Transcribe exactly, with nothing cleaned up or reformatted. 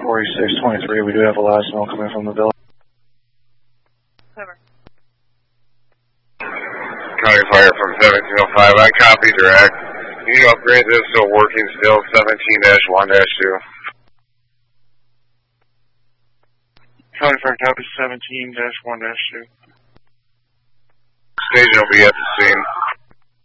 forty-six twenty-three, we do have a lot of smoke coming from the building. Cover. County Fire from seventeen oh five, I copy direct. Need to upgrade this so working still, seventeen dash one dash two. County Fire copy seventeen dash one dash two. Station will be at the scene.